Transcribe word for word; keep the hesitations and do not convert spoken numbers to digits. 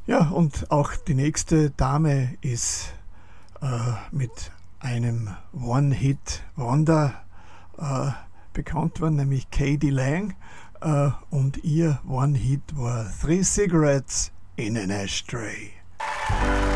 Ja, und auch die nächste Dame ist äh, mit einem One-Hit-Wonder äh, bekannt worden, nämlich Katie Lang. Äh, und ihr One-Hit war Three Cigarettes in an Ashtray.